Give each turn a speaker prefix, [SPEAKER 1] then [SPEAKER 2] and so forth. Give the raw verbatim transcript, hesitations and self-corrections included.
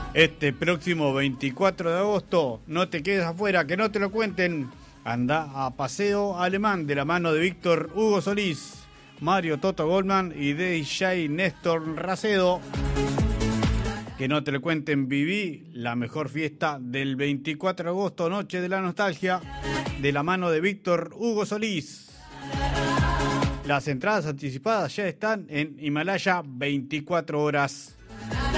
[SPEAKER 1] Este próximo veinticuatro de agosto, no te quedes afuera, que no te lo cuenten. Anda a Paseo Alemán de la mano de Víctor Hugo Solís, Mario Toto Goldman y D J Néstor Racedo. Que no te lo cuenten, viví la mejor fiesta del veinticuatro de agosto, Noche de la Nostalgia, de la mano de Víctor Hugo Solís. Las entradas anticipadas ya están en Himalaya veinticuatro horas.